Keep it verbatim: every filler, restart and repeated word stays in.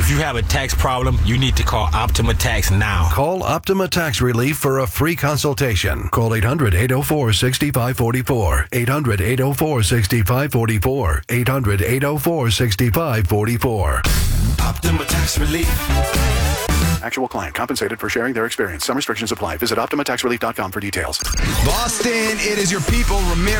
If you have a tax problem, you need to call Optima Tax now. Call Optima Tax Relief for a free consultation. Call eight hundred, eight oh four, six five four four. eight hundred, eight oh four, six five four four. eight hundred, eight oh four, six five four four. Optima Tax Relief. Actual client compensated for sharing their experience. Some restrictions apply. Visit Optima Tax Relief dot com for details. Boston, it is your people. Ramirez